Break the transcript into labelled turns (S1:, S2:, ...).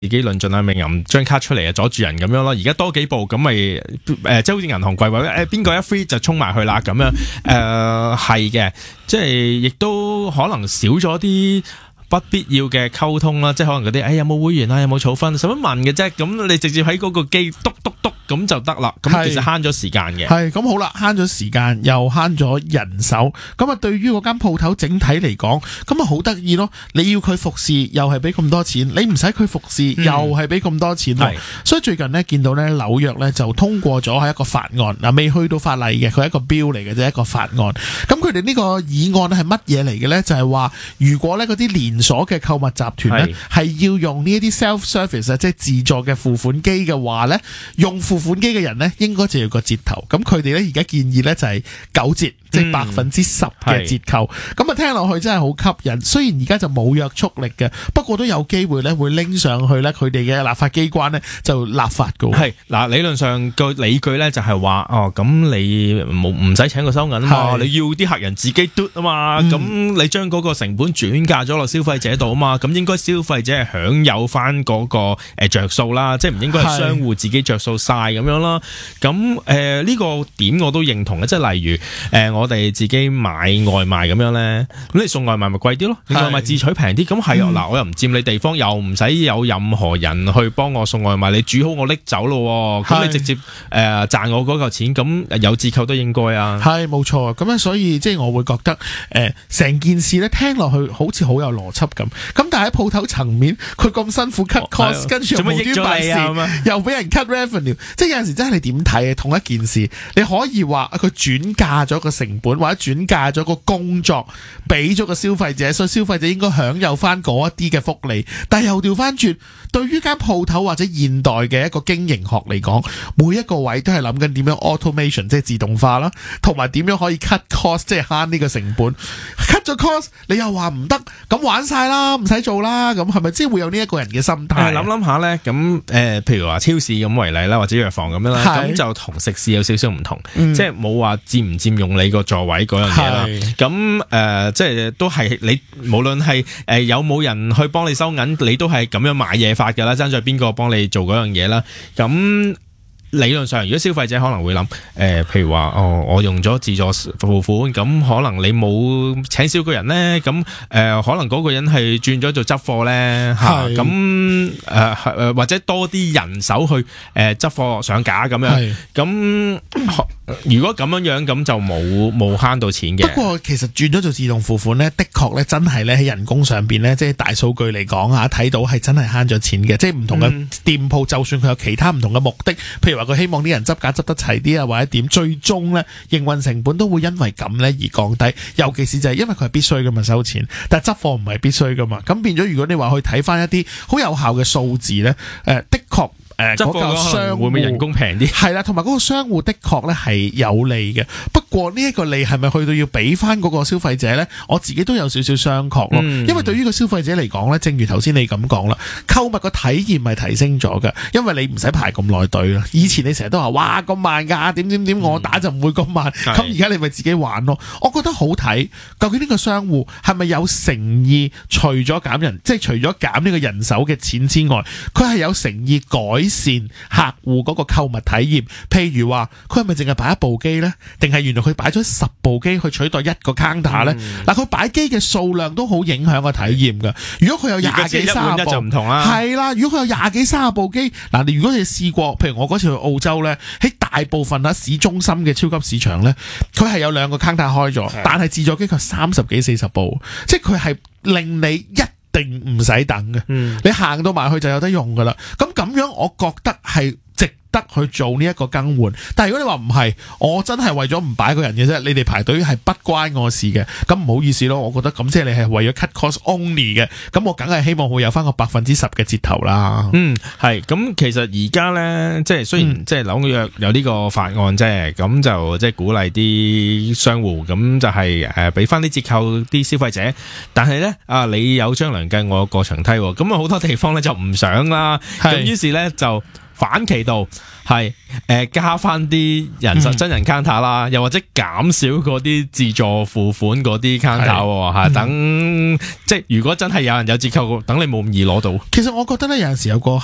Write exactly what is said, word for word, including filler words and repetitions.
S1: 自己論盡啊，明揞張卡出嚟啊，阻住人咁樣咯。而家多幾步咁咪誒，即係好似銀行櫃位誒，邊個一 free 就衝埋去啦咁樣。誒係嘅，即係亦都可能少咗啲不必要嘅溝通啦，即係可能嗰啲誒有冇會員啊，有冇儲分，使乜問嘅啫？咁你直接喺嗰個機篤篤篤咁就得啦。咁其實慳咗時間嘅。
S2: 係咁好啦，慳咗時間又慳咗人手。咁啊，對於嗰間鋪頭整體嚟講，咁啊好得意咯。你要佢服侍又係俾咁多錢，你唔使佢服侍又係俾咁多錢。嗯、所以最近呢，見到呢紐約呢就通過咗係一個法案，嗱未去到法例嘅，佢係一個 bill 嚟嘅啫，一個法案。咁佢哋呢個議案係乜嘢嚟嘅呢？就係、是、話如果呢嗰啲連鎖嘅購物集團呢係要用呢一啲 self service 啊，即係自助嘅付款機嘅話呢，用付款機嘅人呢應該就要個折頭。咁佢哋呢而家建議呢就係九折，即係百分之十嘅折扣。咁啊聽落去真係好吸引。雖然而家就冇約束力嘅，不過都有機會呢會拎上去呢佢哋嘅立法機關呢就立法㗎。係
S1: 嗱，理論上個理據呢就係話哦，咁你冇唔使請個收銀啊嘛，你要啲客人自己嘟啊嘛，咁、嗯、你將嗰個成本轉嫁咗落消費者度啊嘛，咁應該消費者係享有翻嗰個誒着數啦，即係唔應該係商戶自己着數晒咁樣啦。咁誒呢個點我都認同嘅，即係例如誒、呃、我哋自己買外賣咁樣咧，咁你送外賣咪貴啲咯，你外賣自取平啲，咁係啊嗱，我又唔佔你地方，又唔使有任何人去幫我送外賣，你煮好我拎走咯，咁你直接誒、呃、賺我嗰嚿錢，咁有折扣都應該啊。係冇錯，咁樣所以即係我會覺得誒成、呃、件事咧聽落去好似好有邏輯咁，咁但係喺鋪頭層面，佢咁辛苦 cut cost，、哦、跟住又無端白事，又俾人 cut revenue， 即係有陣時真係你點睇啊？同一件事，你可以話佢轉嫁咗個成本，或者轉嫁咗個工作，俾咗個消費者，所以消費者應該享有翻嗰一啲嘅福利。但係又調翻轉，對於間鋪頭或者現代嘅一個經營學嚟講，每一個位都係諗緊點樣 automation， 即係自動化啦，同埋點樣可以 cut cost， 即係慳呢個成本。cut 咗 cost， 你又話唔得，咁玩晒啦，唔使做啦，咁係咪即係會有呢一個人嘅心態？諗諗下咧，咁誒、呃，譬如話超市咁為例啦，或者藥房咁樣啦，咁就同食肆有少少唔同，嗯、即係冇話佔唔佔用你個座位嗰樣嘢啦。咁誒、呃，即係都係你無論係誒有冇人去幫你收銀，你都係咁樣買嘢法㗎啦，爭在邊個幫你做嗰樣嘢啦。咁理論上，如果消費者可能會諗，誒、呃，譬如話，哦，我用咗自助付款，咁可能你冇請少個人咧，咁誒、呃，可能嗰個人係轉咗做執貨咧，嚇，咁誒誒，或者多啲人手去誒、呃、執貨上架咁樣，咁如果咁樣樣，咁就冇冇慳到錢嘅。不過其實轉咗做自動付款咧，的確咧真係咧喺人工上邊咧，即係大數據嚟講嚇，睇到係真係慳咗錢嘅。即係唔同嘅店鋪，嗯、就算佢有其他唔同嘅目的，譬如話佢希望啲人執架執得齊啲啊，或者點，最終咧營運成本都會因為咁咧而降低。尤其是就係因為佢係必須噶嘛收錢，但係執貨唔係必須噶嘛。咁變咗，如果你話去睇翻一啲好有效嘅數字咧，誒、呃、的確。誒嗰個商戶會唔會人工平啲？係啦，同埋嗰個商戶的確咧係有利嘅。不過呢一個利係咪去到要俾翻嗰個消費者咧？我自己都有少少商榷咯。嗯、因為對於個消費者嚟講咧，正如頭先你咁講啦，購物個體驗係提升咗嘅，因為你唔使排咁耐隊啦。以前你成日都話哇咁慢㗎，點點點我打就唔會咁慢。咁而家你咪自己玩咯。我覺得好睇，究竟呢個商戶係咪有誠意？除咗減人，即係除咗減呢個人手嘅錢之外，佢係有誠意改善客戶嗰個購物體驗，譬如話佢係咪淨係擺一部機呢？定係原來佢擺咗十部機去取代一個 counter 呢？嗱、嗯，佢擺機嘅數量都好影響個體驗㗎。如果佢有廿幾三十部，就唔同啦。係啦，如果佢有廿幾三十部機，嗱，你如果你試過，譬如我嗰次去澳洲呢，喺大部分喺市中心嘅超級市場呢，佢係有兩個 counter 開咗，但係自助機佢三十幾四十部，即係佢係令你一定唔使等嘅，嗯、你行到埋去就有得用噶啦。咁咁樣，我覺得係值得去做呢一個更換。但係如果你話唔係，我真係為咗唔擺個人嘅啫，你哋排隊係不關我事嘅，咁唔好意思咯。我覺得咁即係你係為咗 cut cost only 嘅，咁我梗係希望會有翻個百分之十嘅折頭啦。嗯，係。咁其實而家咧，即係雖然、嗯、即係紐約有呢個法案啫，咁就即係鼓勵啲商戶，咁就係誒俾翻啲折扣啲消費者。但係咧啊，你有張良計，我有過牆梯，咁啊好多地方咧就唔想啦。咁於是咧就反其道係誒加翻啲人實真人 counter 啦，又或者減少嗰啲自助付款嗰啲 counter 吓，等即係如果真係有人有折扣，等你冇咁易攞到。
S2: 其實我覺得咧，有陣時有個